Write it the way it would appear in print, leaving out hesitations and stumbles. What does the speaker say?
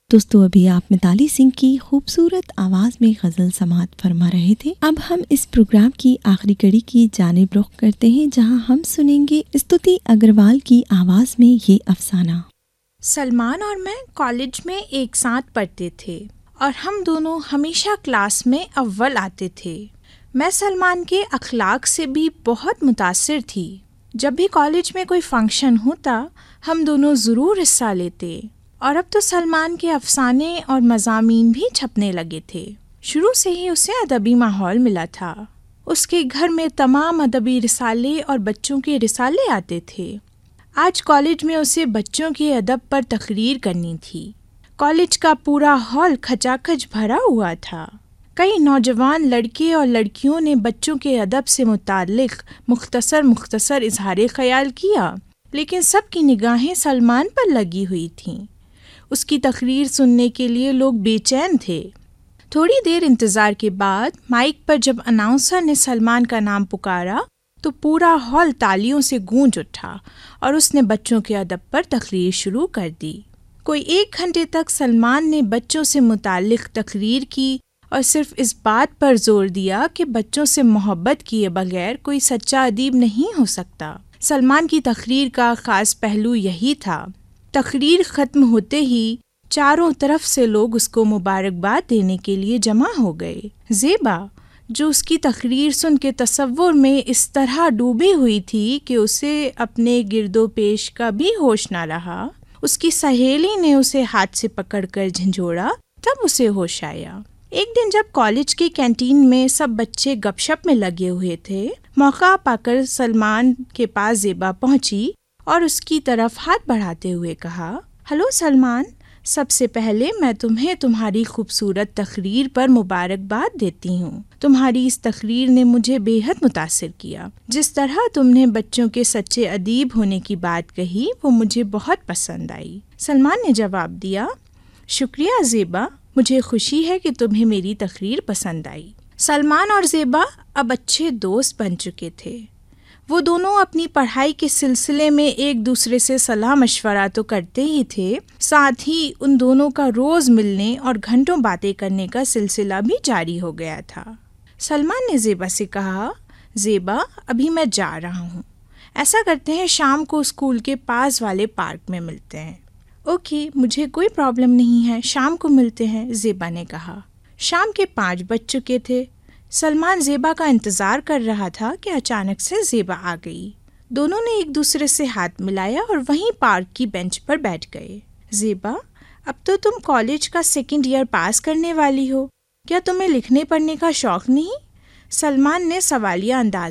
دوستو ابھی آپ متالی سنگھ کی خوبصورت آواز میں غزل سماعت فرما رہے تھے۔ اب ہم اس پروگرام کی آخری کڑی کی جانب رخ کرتے ہیں، جہاں ہم سنیں گے استوتی اگروال کی آواز میں یہ افسانہ۔ سلمان اور میں کالج میں ایک ساتھ پڑھتے تھے اور ہم دونوں ہمیشہ کلاس میں اول آتے تھے۔ میں سلمان کے اخلاق سے بھی بہت متاثر تھی۔ جب بھی کالج میں کوئی فنکشن ہوتا ہم دونوں ضرور حصہ لیتے، اور اب تو سلمان کے افسانے اور مضامین بھی چھپنے لگے تھے۔ شروع سے ہی اسے ادبی ماحول ملا تھا۔ اس کے گھر میں تمام ادبی رسالے اور بچوں کے رسالے آتے تھے۔ آج کالج میں اسے بچوں کے ادب پر تقریر کرنی تھی۔ کالج کا پورا ہال کھچا کھچ بھرا ہوا تھا۔ کئی نوجوان لڑکے اور لڑکیوں نے بچوں کے ادب سے متعلق مختصر اظہار خیال کیا، لیکن سب کی نگاہیں سلمان پر لگی ہوئی تھیں۔ اس کی تقریر سننے کے لیے لوگ بے چین تھے۔ تھوڑی دیر انتظار کے بعد مائک پر جب اناؤنسر نے سلمان کا نام پکارا تو پورا ہال تالیوں سے گونج اٹھا اور اس نے بچوں کے ادب پر تقریر شروع کر دی۔ کوئی 1 گھنٹے تک سلمان نے بچوں سے متعلق تقریر کی اور صرف اس بات پر زور دیا کہ بچوں سے محبت کیے بغیر کوئی سچا ادیب نہیں ہو سکتا۔ سلمان کی تقریر کا خاص پہلو یہی تھا۔ تقریر ختم ہوتے ہی چاروں طرف سے لوگ اس کو مبارکباد دینے کے لیے جمع ہو گئے۔ زیبا، جو اس کی تقریر سن کے تصور میں اس طرح ڈوبی ہوئی تھی کہ اسے اپنے گرد و پیش کا بھی ہوش نہ رہا، اس کی سہیلی نے اسے ہاتھ سے پکڑ کر جھنجھوڑا، تب اسے ہوش آیا۔ ایک دن جب کالج کی کینٹین میں سب بچے گپ شپ میں لگے ہوئے تھے، موقع پا کر سلمان کے پاس زیبا پہنچی اور اس کی طرف ہاتھ بڑھاتے ہوئے کہا، ہلو سلمان، سب سے پہلے میں تمہیں تمہاری خوبصورت تقریر پر مبارکباد دیتی ہوں۔ تمہاری اس تقریر نے مجھے بے حد متاثر کیا۔ جس طرح تم نے بچوں کے سچے ادیب ہونے کی بات کہی وہ مجھے بہت پسند آئی۔ سلمان نے جواب دیا، شکریہ زیبا، مجھے خوشی ہے کہ تمہیں میری تقریر پسند آئی۔ سلمان اور زیبا اب اچھے دوست بن چکے تھے۔ وہ دونوں اپنی پڑھائی کے سلسلے میں ایک دوسرے سے صلاح مشورہ تو کرتے ہی تھے، ساتھ ہی ان دونوں کا روز ملنے اور گھنٹوں باتیں کرنے کا سلسلہ بھی جاری ہو گیا تھا۔ سلمان نے زیبا سے کہا، زیبا، ابھی میں جا رہا ہوں، ایسا کرتے ہیں شام کو اسکول کے پاس والے پارک میں ملتے ہیں۔ اوکے، مجھے کوئی پرابلم نہیں ہے، شام کو ملتے ہیں، زیبا نے کہا۔ شام کے 5 بج چکے تھے۔ سلمان زیبا کا انتظار کر رہا تھا کہ اچانک سے زیبا آ گئی۔ دونوں نے ایک دوسرے سے ہاتھ ملایا اور وہیں پارک کی بینچ پر بیٹھ گئے۔ زیبا، اب تو تم کالج کا 2nd ایئر پاس کرنے والی ہو، کیا تمہیں لکھنے پڑھنے کا شوق نہیں؟ سلمان نے سوالیہ انداز